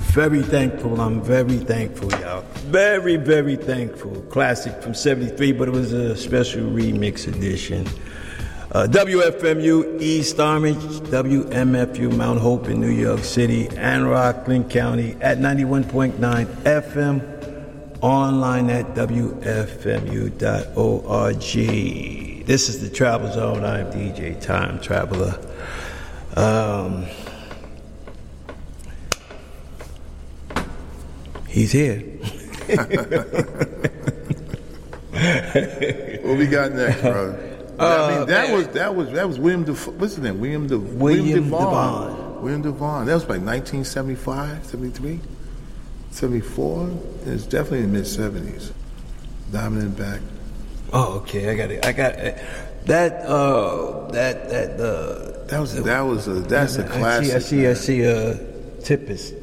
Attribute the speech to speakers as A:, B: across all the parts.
A: very thankful. I'm very thankful, y'all. Very, very thankful. Classic from 73, but it was a special remix edition. WFMU East Orange, WMFU Mount Hope in New York City, and Rockland County at 91.9 FM, online at WFMU.org. This is the Travel Zone. I'm DJ Time Traveler. He's here.
B: What we got next, brother? That was William DeVaughn. What's his name? William DeVaughn. William DeVaughn. That was like 1975, 73, 74. It's definitely in the mid-70s. Diamond in the Back.
A: Oh, okay. I got it. That's
B: a classic.
A: I see. Tip.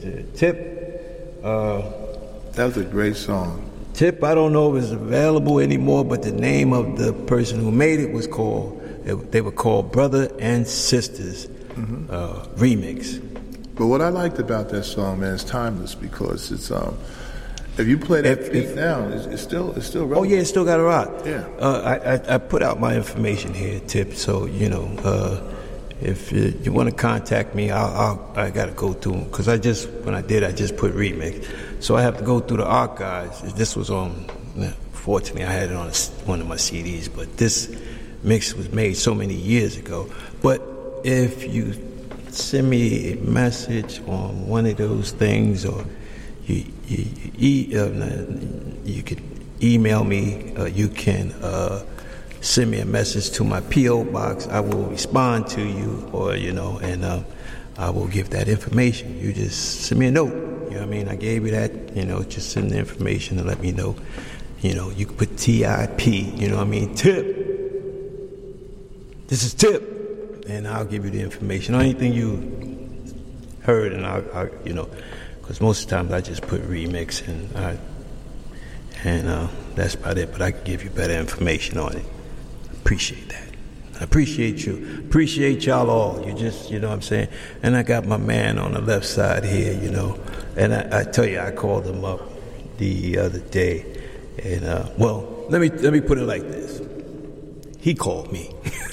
B: That was a great song.
A: Tip, I don't know if it's available anymore, but the name of the person who made it was they were called Brother and Sisters Remix.
B: But what I liked about that song, man, it's timeless because it's if you play that beat now, it's still relevant.
A: Oh yeah, it still got a rock.
B: Yeah.
A: I put out my information here, Tip. So if you want to contact me, I got to go through them because I just put remix. So I have to go through the archives. This was fortunately I had it on one of my CDs, but this mix was made so many years ago. But if you send me a message on one of those things, or you can email me, you can send me a message to my P.O. box. I will respond to you, and I will give that information. You just send me a note. You know what I mean? I gave you that, just send the information and let me know. You can put TIP, you know what I mean? Tip. This is Tip. And I'll give you the information on anything you heard, and I'll because most of the times I just put remix and that's about it. But I can give you better information on it. Appreciate that. I appreciate you. Appreciate y'all all. You just, you know what I'm saying? And I got my man on the left side here, And I tell you, I called him up the other day. And, let me put it like this. He called me.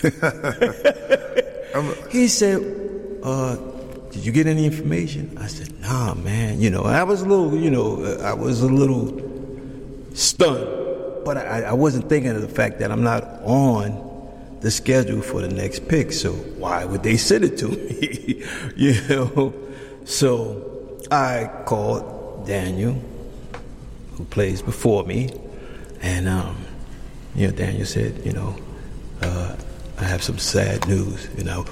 A: He said, did you get any information? I said, nah, man. I was a little stunned. But I wasn't thinking of the fact that I'm not on the schedule for the next pick, so why would they send it to me? So I called Daniel, who plays before me, and Daniel said, I have some sad news,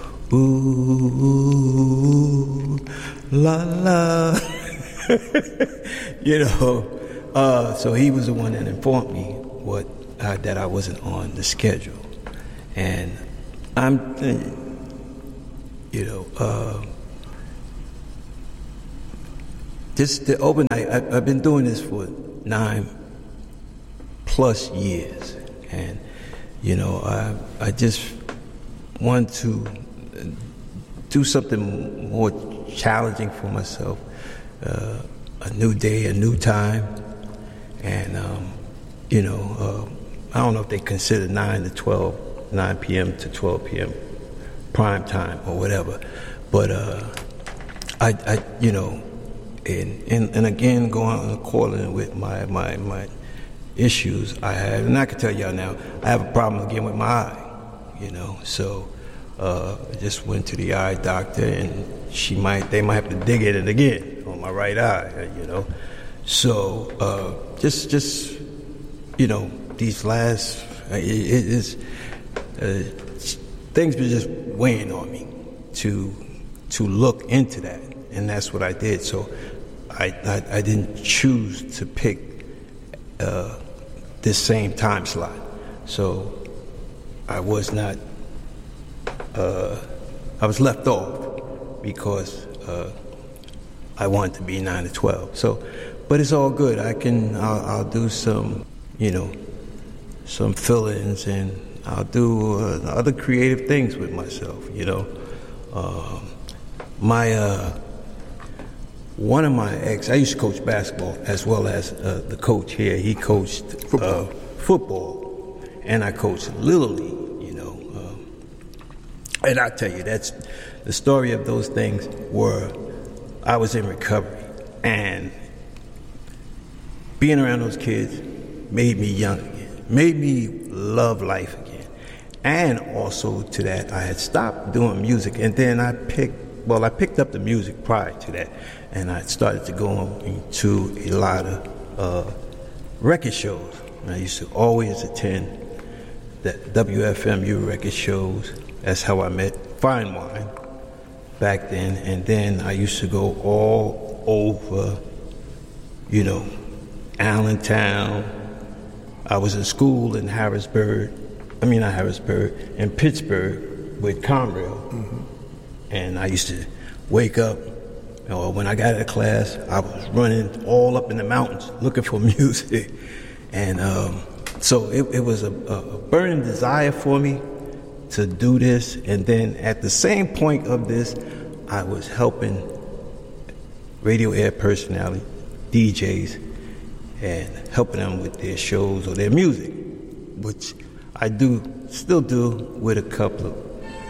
A: ooh, la la, so he was the one that informed me that I wasn't on the schedule. And I'm, just the overnight, I've been doing this for 9+ years. And, I just want to do something more challenging for myself. A new day, a new time. And, I don't know if they consider 9 p.m. to 12 p.m. prime time or whatever. But and again, going and calling with my issues I have. And I can tell y'all now, I have a problem again with my eye, So I just went to the eye doctor, and they might have to dig at it again on my right eye, So just these last things were just weighing on me to look into that, and that's what I did. So I didn't choose to pick this same time slot. So I was not. I was left off because I wanted to be 9 to 12. So, but it's all good. I'll do some, some fill-ins, and I'll do other creative things with myself. one of my I used to coach basketball as well as the coach here. He coached football, and I coached Little League. And I tell you, that's the story of those things. Were I was in recovery, and being around those kids made me young again, made me love life again. And also to that, I had stopped doing music, and then I picked up the music prior to that, and I started to go into a lot of record shows. And I used to always attend the WFMU record shows. That's how I met Fine Wine back then. And then I used to go all over, Allentown. I was in school in in Pittsburgh with Conrail. Mm-hmm. And I used to wake up, when I got out of class, I was running all up in the mountains looking for music. And so it was a burning desire for me to do this. And then at the same point of this, I was helping radio air personality, DJs, and helping them with their shows or their music, which I still do with a couple of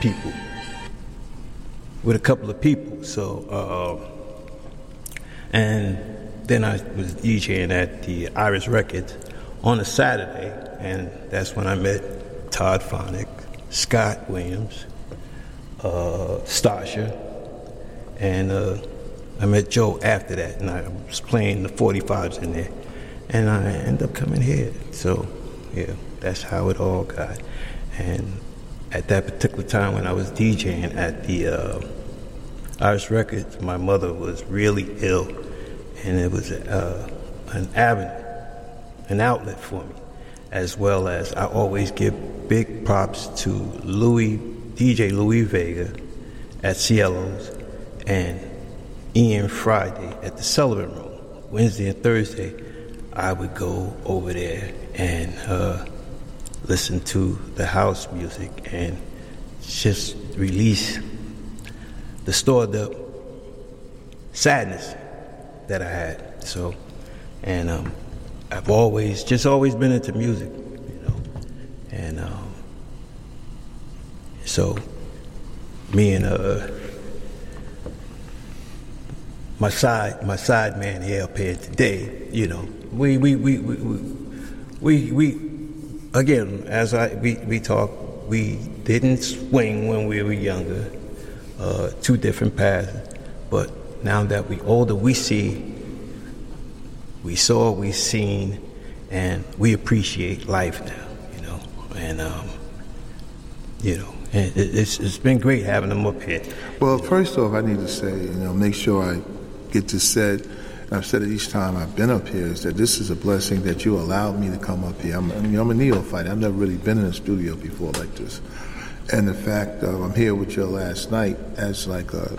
A: people. So, and then I was DJing at the Iris Records on a Saturday, and that's when I met Todd Phonic, Scott Williams, Stasha, and I met Joe after that, and I was playing the 45s in there, and I ended up coming here. So, yeah, that's how it all got. And at that particular time when I was DJing at the Iris Records, my mother was really ill, and it was an avenue, an outlet for me, as well as I always give big props to DJ Louis Vega at Cielo's and Ian Friday at the Sullivan Room. Wednesday and Thursday, I would go over there and listen to the house music and just release the stored up sadness that I had. So, and I've always been into music, and so me and my side man here up here today, we again, as we talk, we didn't swing when we were younger, two different paths, but now that we older, we saw, we've seen, and we appreciate life now, and and it's been great having them up here.
B: Well, first off, I need to say, make sure I get this said, and I've said it each time I've been up here, is that this is a blessing that you allowed me to come up here. I'm a neophyte. I've never really been in a studio before like this. And the fact I'm here with you last night as like a,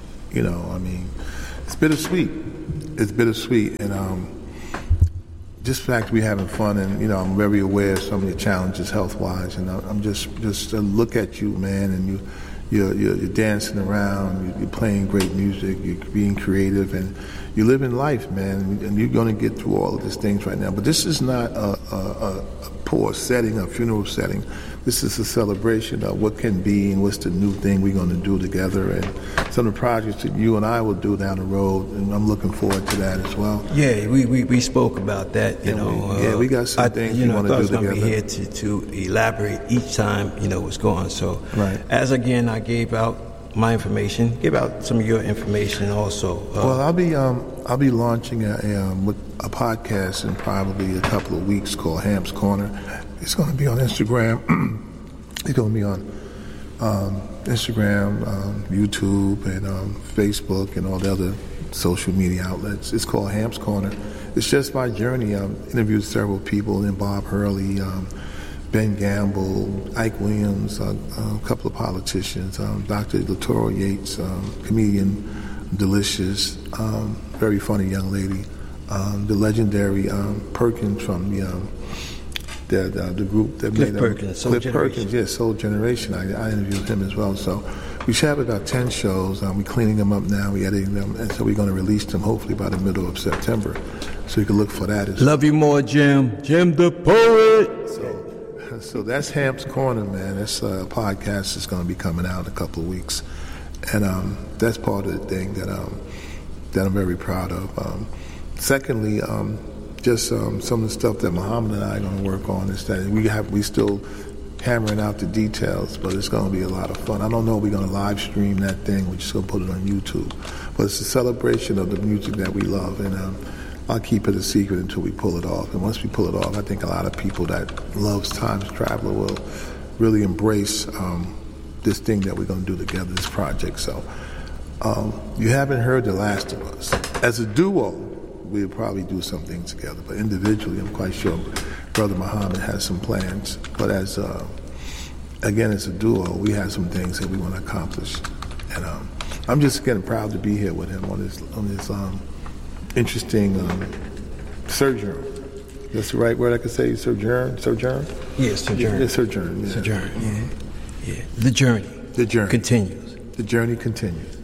B: it's bittersweet. It's bittersweet. And just the fact we're having fun, and, I'm very aware of some of the challenges health-wise, and I'm just look at you, man, and you're dancing around, you're playing great music, you're being creative, and you're living life, man, and you're going to get through all of these things right now. But this is not a poor setting, a funeral setting. This is a celebration of what can be and what's the new thing we're going to do together, and some of the projects that you and I will do down the road, and I'm looking forward to that as well.
A: Yeah, we spoke about that,
B: we got some things we want to do together. I thought I was going
A: to be here to elaborate each time, what's going on. So,
B: right.
A: As again, I gave out my information, give out some of your information also.
B: Well, I'll be launching a podcast in probably a couple of weeks called Ham's Corner. It's going to be on Instagram. It's going to be on Instagram, YouTube, and Facebook, and all the other social media outlets. It's called Ham's Corner. It's just my journey. I've interviewed several people, and Bob Hurley, Ben Gamble, Ike Williams, a couple of politicians, Dr. Latoro Yates, comedian, Delicious, very funny young lady, the legendary Perkins from the group that
A: Cliff
B: made
A: Perkins,
B: Soul Generation. I interviewed him as well. So we shot about 10 shows. We're cleaning them up now. We're editing them, and so we're going to release them hopefully by the middle of September. So you can look for that.
A: Love you more, Jim. Jim the Poet.
B: So that's Hamp's Corner, man. That's a podcast that's going to be coming out in a couple of weeks, and that's part of the thing that I'm very proud of. Secondly, just some of the stuff that Muhammad and I are going to work on is that we still hammering out the details, but it's going to be a lot of fun. I don't know if we're going to live stream that thing. We're just going to put it on YouTube, but it's a celebration of the music that we love, and I'll keep it a secret until we pull it off. And once we pull it off, I think a lot of people that loves Time Traveler will really embrace this thing that we're going to do together, this project. So you haven't heard The Last of Us. As a duo, we'll probably do some things together, but individually, I'm quite sure Brother Muhammad has some plans. But as again, as a duo, we have some things that we want to accomplish. And I'm just getting proud to be here with him on this interesting sojourn. That's the right word I could say, sojourn?
A: Yes, sojourn.
B: Yeah, sojourn. Yeah.
A: Sojourn, yeah. The journey.
B: The journey.
A: Continues.
B: The journey continues.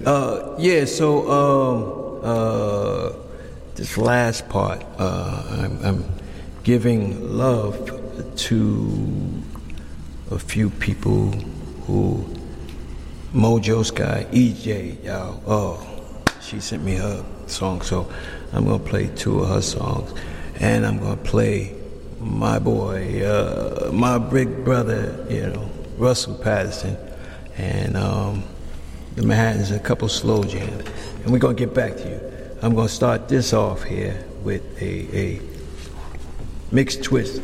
A: So this last part, I'm giving love to a few people who, Mojo Sky, EJ, y'all, she sent me her song, so I'm going to play 2 of her songs, and I'm going to play my boy, my big brother, Russell Patterson, and the Manhattans, a couple slow jams, and we're going to get back to you. I'm going to start this off here with a mixed twist,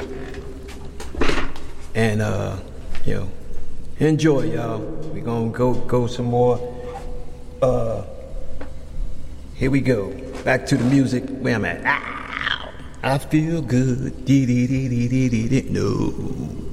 A: and enjoy, y'all. We're going to go some more. Here we go. Back to the music. Where I'm at. Ow! I feel good. No.